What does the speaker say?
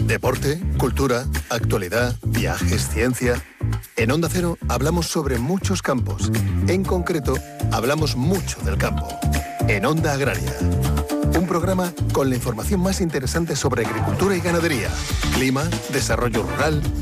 Deporte, cultura, actualidad, viajes, ciencia. En Onda Cero hablamos sobre muchos campos. En concreto, hablamos mucho del campo. En Onda Agraria. Un programa con la información más interesante sobre agricultura y ganadería, clima, desarrollo rural,